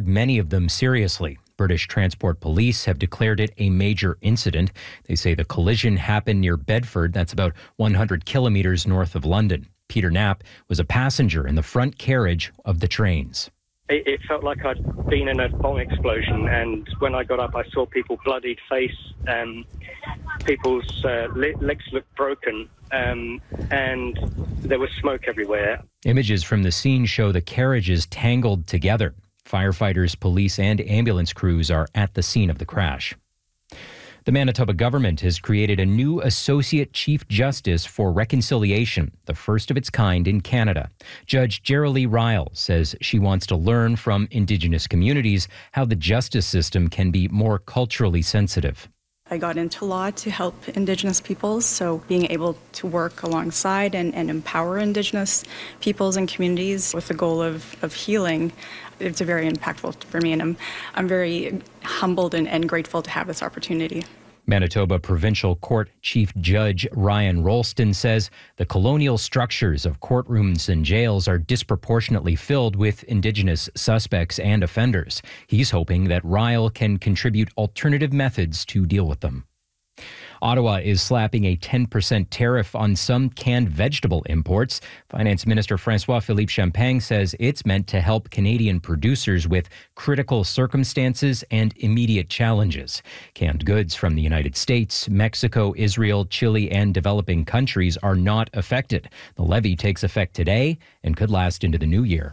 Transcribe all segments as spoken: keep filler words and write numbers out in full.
many of them seriously. British Transport Police have declared it a major incident. They say the collision happened near Bedford, that's about one hundred kilometres north of London. Peter Knapp was a passenger in the front carriage of the trains. It, it felt like I'd been in a bomb explosion, and when I got up I saw people bloodied face, um, people's uh, le- legs looked broken, um, and there was smoke everywhere. Images from the scene show the carriages tangled together. Firefighters, police, and ambulance crews are at the scene of the crash. The Manitoba government has created a new Associate Chief Justice for Reconciliation, the first of its kind in Canada. Judge Jerilee Ryle says she wants to learn from Indigenous communities how the justice system can be more culturally sensitive. I got into law to help Indigenous peoples, so being able to work alongside and, and empower Indigenous peoples and communities with the goal of, of healing, it's very impactful for me, and I'm, I'm very humbled and, and grateful to have this opportunity. Manitoba Provincial Court Chief Judge Ryan Rolston says the colonial structures of courtrooms and jails are disproportionately filled with Indigenous suspects and offenders. He's hoping that Ryle can contribute alternative methods to deal with them. Ottawa is slapping a ten percent tariff on some canned vegetable imports. Finance Minister François-Philippe Champagne says it's meant to help Canadian producers with critical circumstances and immediate challenges. Canned goods from the United States, Mexico, Israel, Chile, and developing countries are not affected. The levy takes effect today and could last into the new year.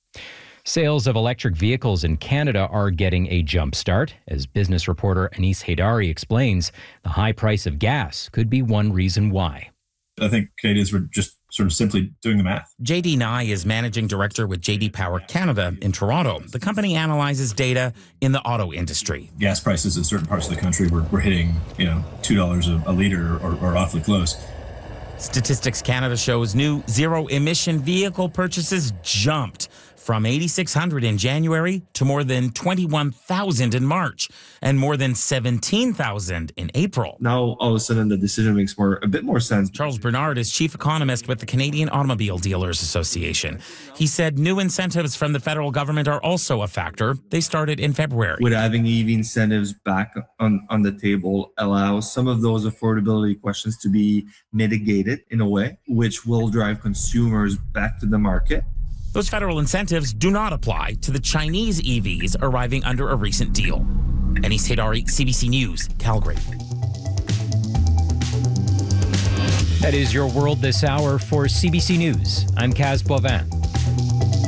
Sales of electric vehicles in Canada are getting a jump start. As business reporter Anis Haidari explains, the high price of gas could be one reason why. I think Canadians were just sort of simply doing the math. J D Nye is managing director with J D Power Canada in Toronto. The company analyzes data in the auto industry. Gas prices in certain parts of the country were, were hitting, you know, two dollars a, a litre or, or awfully close. Statistics Canada shows new zero-emission vehicle purchases jumped from eight thousand six hundred in January to more than twenty-one thousand in March and more than seventeen thousand in April. Now, all of a sudden, the decision makes more a bit more sense. Charles Bernard is chief economist with the Canadian Automobile Dealers Association. He said new incentives from the federal government are also a factor. They started in February. With having E V incentives back on, on the table allows some of those affordability questions to be mitigated in a way, which will drive consumers back to the market. Those federal incentives do not apply to the Chinese E Vs arriving under a recent deal. Anis Haidari, C B C News, Calgary. That is your world this hour for C B C News. I'm Kaz Boivin.